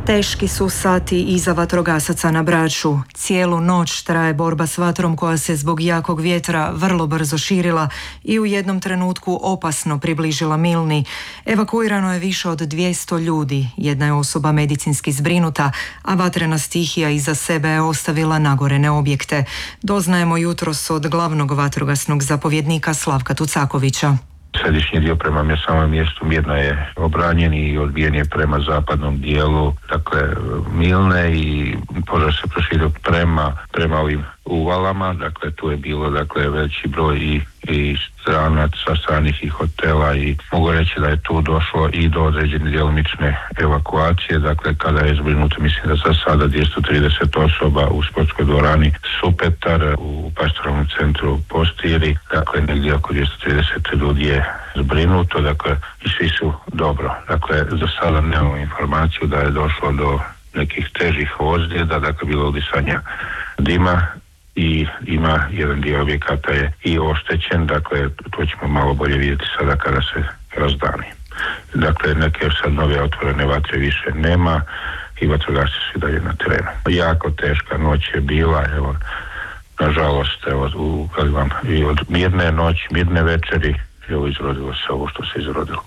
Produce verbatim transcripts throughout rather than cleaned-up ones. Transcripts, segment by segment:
Teški su sati iza vatrogasaca na Braču. Cijelu noć traje borba s vatrom koja se zbog jakog vjetra vrlo brzo širila i u jednom trenutku opasno približila Milni. Evakuirano je više od dvjesto ljudi, jedna je osoba medicinski zbrinuta, a vatrena stihija iza sebe je ostavila nagorene objekte. Doznajemo jutros od glavnog vatrogasnog zapovjednika Slavka Tucakovića. Središnji dio prema samom mjestu Mirna je obranjen i odbijen je prema zapadnom dijelu, dakle Milne, i požar se proširio prema, prema ovim uvalama, dakle tu je bilo dakle veći broj i, i stranaca, stranih i hotela, i mogu reći da je tu došlo i do određene djelomične evakuacije, dakle kada je zbrinuto, mislim da za sada dvjesto trideset osoba u sportskoj dvorani Supetar, u pastoralnom centru Postiri, dakle negdje oko dvjesto trideset ljudi je zbrinuto, dakle i svi su dobro. Dakle, za sada nemamo informaciju da je došlo do nekih težih ozljeda, dakle bilo udisanja dima, i ima jedan dio objekata je i oštećen, dakle to ćemo malo bolje vidjeti sada kada se razdani. Dakle, neke sad nove otvorene vatre više nema i vatrogasci su dalje na terenu. Jako teška noć je bila, evo, nažalost, evo, u, vam, i od mirne noći, mirne večeri, evo, izrodilo se ovo što se izrodilo.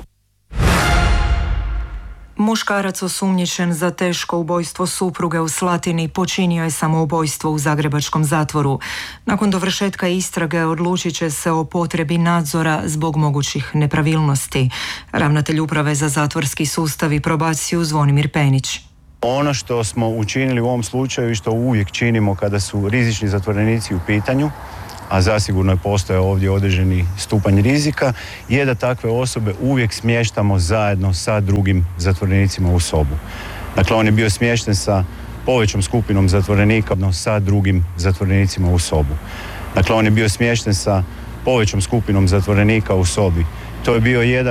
Muškarac osumnjičen za teško ubojstvo supruge u Slatini počinio je samoubojstvo u zagrebačkom zatvoru. Nakon dovršetka istrage odlučit će se o potrebi nadzora zbog mogućih nepravilnosti. Ravnatelj Uprave za zatvorski sustav i probaciju Zvonimir Penić. Ono što smo učinili u ovom slučaju i što uvijek činimo kada su rizični zatvorenici u pitanju, a zasigurno je postojao ovdje određeni stupanj rizika, je da takve osobe uvijek smještamo zajedno sa drugim zatvorenicima u sobu. Dakle, on je bio smješten sa povećom skupinom zatvorenika sa drugim zatvorenicima u sobu. Dakle, on je bio smješten sa povećom skupinom zatvorenika u sobi. To je bio jedan